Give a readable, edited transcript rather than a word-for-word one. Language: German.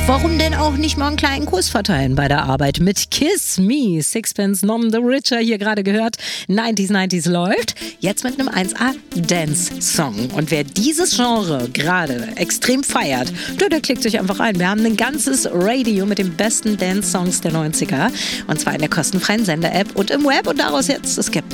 Warum denn auch nicht mal einen kleinen Kuss verteilen bei der Arbeit mit Kiss Me? Sixpence None the Richer hier gerade gehört. 90s läuft. Jetzt mit einem 1A Dance-Song. Und wer dieses Genre gerade extrem feiert, der klickt sich einfach ein. Wir haben ein ganzes Radio mit den besten Dance-Songs der 90er. Und zwar in der kostenfreien Sender-App und im Web. Und daraus jetzt, es gibt